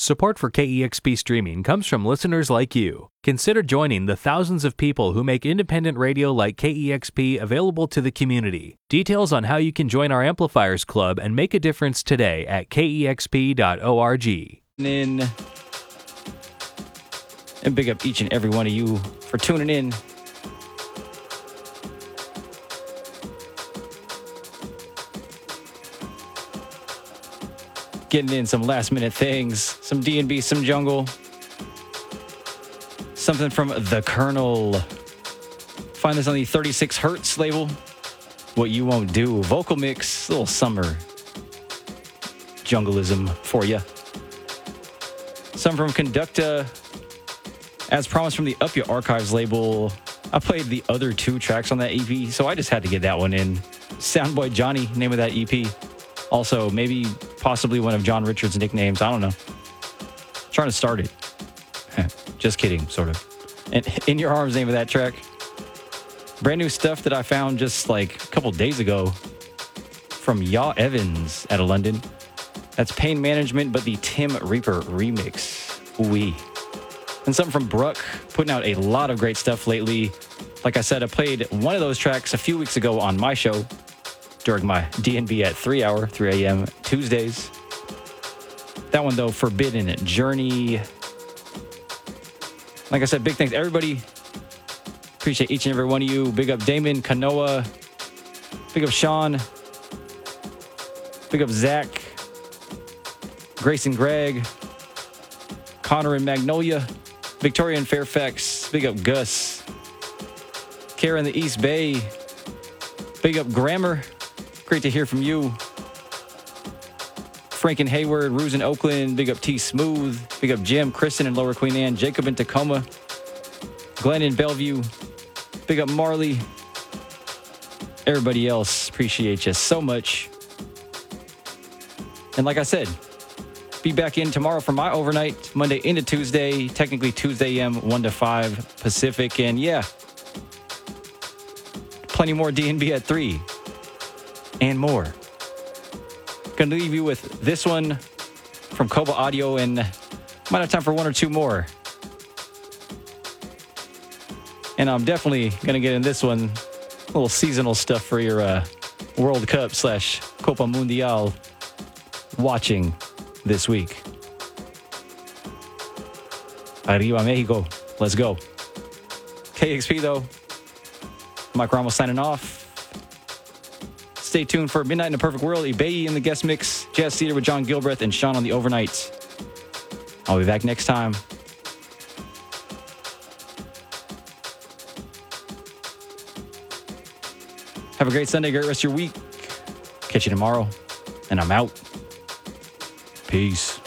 Support for KEXP streaming comes from listeners like you. Consider joining the thousands of people who make independent radio like KEXP available to the community. Details on how you can join our Amplifiers Club and make a difference today at kexp.org. And big up each and every one of you for tuning in. Getting in some last minute things, some D&B, some jungle, something from The Colonel. Find this on the 36 Hertz label. What You Won't Do, vocal mix, little summer jungleism for you. Some from Conducta, as promised from the Up Your Archives label. I played the other two tracks on that EP, so I just had to get that one in. Soundboy Johnny, name of that EP. Also, maybe possibly one of John Richard's nicknames. I don't know. Trying to start it. Just kidding, sort of. And In Your Arms, name of that track. Brand new stuff that I found just like a couple days ago from Yaw Evans out of London. That's Pain Management, but the Tim Reaper remix. Ooh-wee. And something from Bruck, putting out a lot of great stuff lately. Like I said, I played one of those tracks a few weeks ago on my show during my DNB at 3 a.m. Tuesdays. That one, though, Forbidden Journey. Like I said, big thanks, everybody. Appreciate each and every one of you. Big up Damon, Kanoa. Big up Sean. Big up Zach. Grayson Gregg. Connor and Magnolia. Victoria and Fairfax. Big up Gus. Kara in the East Bay. Big up Grammar. Great to hear from you. Frank and Hayward, Ruse in Oakland. Big up T Smooth. Big up Jim, Kristen in Lower Queen Anne. Jacob in Tacoma. Glenn in Bellevue. Big up Marley. Everybody else, appreciate you so much. And like I said, be back in tomorrow for my overnight, Monday into Tuesday, technically Tuesday AM, 1 to 5 Pacific. And yeah, plenty more D&B at 3 and more. Gonna leave you with this one from Koba Audio, and might have time for one or two more. And I'm definitely gonna get in this one, a little seasonal stuff for your World Cup / Copa Mundial watching this week. Arriba Mexico. Let's go. KXP though. Mike Ramos signing off. Stay tuned for Midnight in a Perfect World. Ibeyi in the guest mix. Jazz Cedar with John Gilbreth and Sean on the overnight. I'll be back next time. Have a great Sunday, great rest of your week. Catch you tomorrow. And I'm out. Peace.